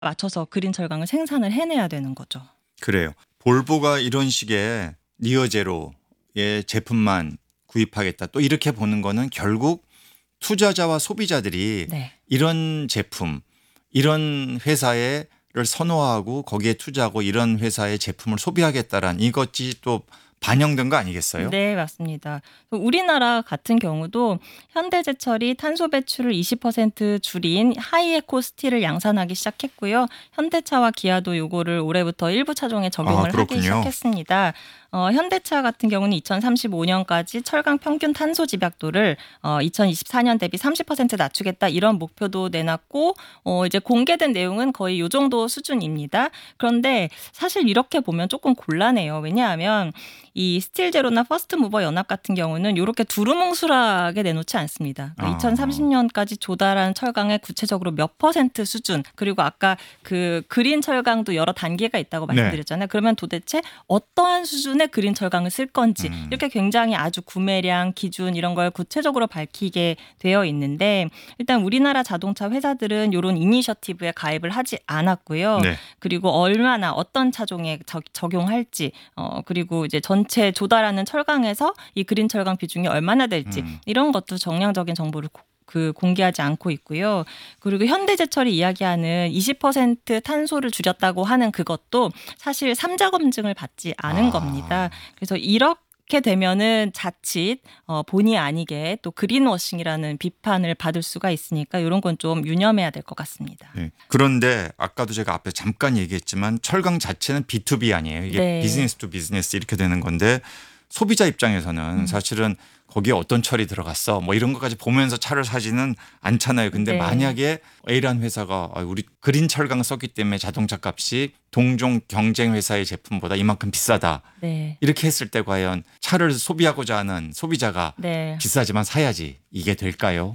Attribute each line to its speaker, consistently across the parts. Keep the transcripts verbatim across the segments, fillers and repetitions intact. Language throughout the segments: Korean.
Speaker 1: 맞춰서 그린 철강을 생산을 해내야 되는 거죠.
Speaker 2: 그래요. 볼보가 이런 식의 니어제로의 제품만 구입하겠다. 또 이렇게 보는 거는 결국 투자자와 소비자들이
Speaker 1: 네.
Speaker 2: 이런 제품, 이런 회사를 선호하고 거기에 투자하고 이런 회사의 제품을 소비하겠다라는 이것이 또 반영된 거 아니겠어요?
Speaker 1: 네, 맞습니다. 우리나라 같은 경우도 현대제철이 탄소 배출을 이십 퍼센트 줄인 하이에코 스틸을 양산하기 시작했고요. 현대차와 기아도 요거를 올해부터 일부 차종에 적용을
Speaker 2: 아,
Speaker 1: 하기 시작했습니다. 어, 현대차 같은 경우는 이천삼십오 년까지 철강 평균 탄소 집약도를 어, 이천이십사 년 대비 삼십 퍼센트 낮추겠다 이런 목표도 내놨고 어, 이제 공개된 내용은 거의 요 정도 수준입니다. 그런데 사실 이렇게 보면 조금 곤란해요. 왜냐하면 이 스틸제로나 퍼스트무버 연합 같은 경우는 이렇게 두루뭉술하게 내놓지 않습니다. 그러니까
Speaker 2: 아.
Speaker 1: 이천삼십 년까지 조달한 철강의 구체적으로 몇 퍼센트 수준 그리고 아까 그 그린 철강도 여러 단계가 있다고 말씀드렸잖아요. 네. 그러면 도대체 어떠한 수준의 그린 철강을 쓸 건지 음. 이렇게 굉장히 아주 구매량, 기준 이런 걸 구체적으로 밝히게 되어 있는데 일단 우리나라 자동차 회사들은 이런 이니셔티브에 가입을 하지 않았고요. 네. 그리고 얼마나 어떤 차종에 적, 적용할지 어, 그리고 이제 전체 조달하는 철강에서 이 그린 철강 비중이 얼마나 될지 음. 이런 것도 정량적인 정보를 그 공개하지 않고 있고요. 그리고 현대제철이 이야기하는 이십 퍼센트 탄소를 줄였다고 하는 그것도 사실 삼자 검증을 받지 않은 아. 겁니다. 그래서 이렇게 되면은 자칫 어, 본의 아니게 또 그린워싱이라는 비판을 받을 수가 있으니까 이런 건 좀 유념해야 될 것 같습니다.
Speaker 2: 네. 그런데 아까도 제가 앞에 잠깐 얘기했지만 철강 자체는 비투비 아니에요. 이게 네. 비즈니스 투 비즈니스 이렇게 되는 건데 소비자 입장에서는 음. 사실은 거기에 어떤 철이 들어갔어 뭐 이런 것까지 보면서 차를 사지는 않잖아요. 근데 네. 만약에 A라는 회사가 우리 그린 철강 썼기 때문에 자동차 값이 동종 경쟁 회사의 제품보다 이만큼 비싸다. 네. 이렇게 했을 때 과연 차를 소비하고자 하는 소비자가 네. 비싸지만 사야지 이게 될까요?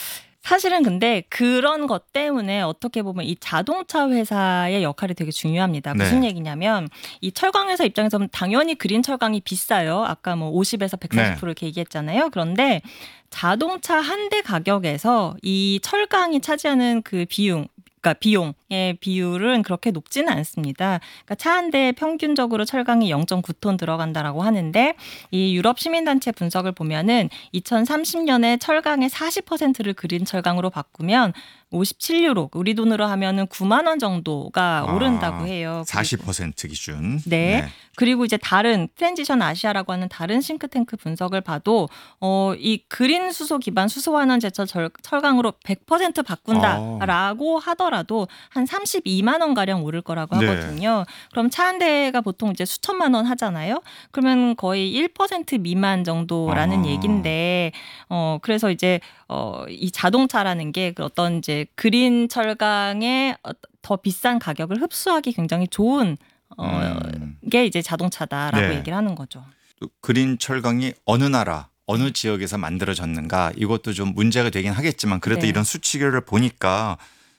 Speaker 1: 사실은 근데 그런 것 때문에 어떻게 보면 이 자동차 회사의 역할이 되게 중요합니다. 무슨 네. 얘기냐면 이 철강 회사 입장에서는 당연히 그린 철강이 비싸요. 아까 뭐 오십에서 백사십 퍼센트 네. 이렇게 얘기했잖아요. 그런데 자동차 한 대 가격에서 이 철강이 차지하는 그 비용 그러니까 비용의 비율은 그렇게 높지는 않습니다. 그러니까 차 한 대에 평균적으로 철강이 영 점 구 톤 들어간다라고 하는데 이 유럽 시민단체 분석을 보면은 이천삼십 년에 철강의 사십 퍼센트를 그린 철강으로 바꾸면 오십칠 유로 우리 돈으로 하면은 구만 원 정도가 아, 오른다고 해요.
Speaker 2: 사십 퍼센트 기준.
Speaker 1: 네. 네. 그리고 이제 다른 트랜지션 아시아라고 하는 다른 싱크탱크 분석을 봐도 어, 이 그린 수소 기반 수소환원 제철 철강으로 백 퍼센트 바꾼다라고 아. 하더라도 한 삼십이만 원 가량 오를 거라고 하거든요. 네. 그럼 차 한 대가 보통 이제 수천만 원 하잖아요. 그러면 거의 일 퍼센트 미만 정도라는 아. 얘긴데 어, 그래서 이제 어, 이 자동차라는 게 어떤 이제 그린 철강의 더 비싼 가격을 흡수하기 굉장히 좋은 어, 음. 게 이제 자동차다라고 네. 얘기를 하는 거죠.
Speaker 2: 또 그린 철강이 어느 나라, 어느 지역에서 만들어졌는가 이것도 좀 문제가 되긴 하겠지만 그래도 네. 이런 수치를 보니까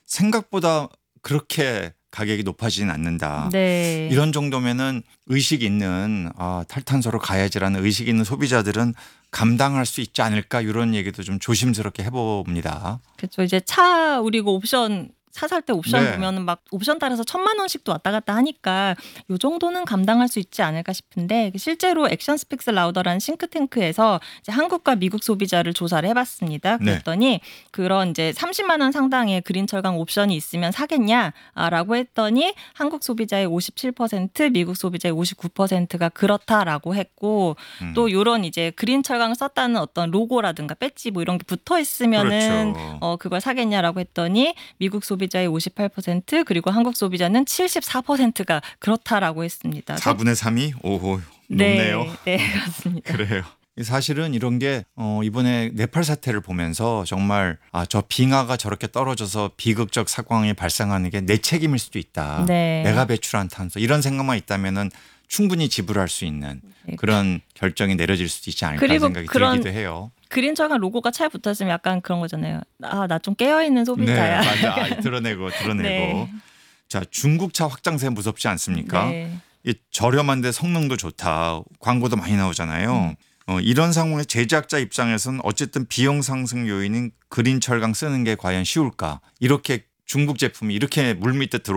Speaker 2: 생각보다 그렇게 가격이 높아지진 않는다. 네. 이런 정도면은 의식 있는 아, 탈탄소로 가야지라는 의식 있는 소비자들은 감당할 수 있지 않을까 이런 얘기도 좀 조심스럽게 해봅니다.
Speaker 1: 그렇죠. 이제 차 우리 그 옵션 차 살 때 옵션 네. 보면은 막 옵션 따라서 천만 원씩도 왔다 갔다 하니까 요 정도는 감당할 수 있지 않을까 싶은데 실제로 액션 스픽스 라우더라는 싱크탱크에서 이제 한국과 미국 소비자를 조사를 해봤습니다. 그랬더니 네. 그런 이제 삼십만 원 상당의 그린 철강 옵션이 있으면 사겠냐라고 했더니 한국 소비자의 오십칠 퍼센트, 미국 소비자의 오십구 퍼센트가 그렇다라고 했고 음. 또 이런 이제 그린 철강을 썼다는 어떤 로고라든가 배지 뭐 이런 게 붙어 있으면은 그렇죠. 어 그걸 사겠냐라고 했더니 미국 소비 소비자의 오십팔 퍼센트 그리고 한국 소비자는 칠십사 퍼센트가 그렇다라고 했습니다.
Speaker 2: 사분의 삼이 오호 높네요.
Speaker 1: 네, 네 그렇습니다.
Speaker 2: 그래요. 사실은 이런 게 어, 이번에 네팔 사태를 보면서 정말 아, 저 빙하가 저렇게 떨어져서 비극적 사고가 발생하는 게 내 책임일 수도 있다. 네. 내가 배출한 탄소 이런 생각만 있다면은 충분히 지불할 수 있는 그런 결정이 내려질 수도 있지 않을까 생각이 들기도 해요.
Speaker 1: 그린 철강 로고가 차에 붙었으면 약간 그런 거잖아요. 아, 나 좀 깨어있는 소비자야.
Speaker 2: 네, 맞아. 아, 드러내고 드러내고. 네. 자, 중국차 확장세 무섭지 않습니까? 네. 이 저렴한데 성능도 좋다. 광고도 많이 나오잖아요. 음. 어, 이런 상황에 제작자 입장에서는 어쨌든 비용 상승 요인인 그린 철강 쓰는 게 과연 쉬울까? 이렇게 중국 제품이 이렇게 물밑에 들어